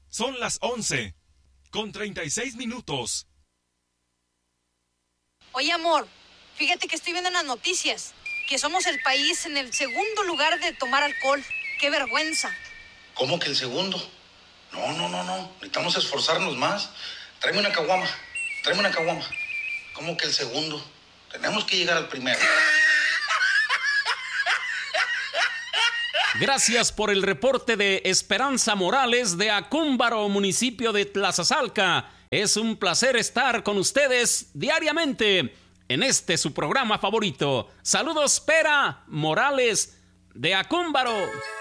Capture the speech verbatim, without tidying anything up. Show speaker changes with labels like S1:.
S1: Son las once, con treinta y seis minutos.
S2: Oye, amor, fíjate que estoy viendo en las noticias que somos el país en el segundo lugar de tomar alcohol. ¡Qué vergüenza!
S3: ¿Cómo que el segundo? No, no, no, no. Necesitamos esforzarnos más. Tráeme una caguama. Tráeme una caguama. ¿Cómo que el segundo? Tenemos que llegar al primero.
S4: Gracias por el reporte de Esperanza Morales de Acúmbaro, municipio de Tlazazalca. Es un placer estar con ustedes diariamente en este su programa favorito. Saludos, Pera Morales de Acúmbaro.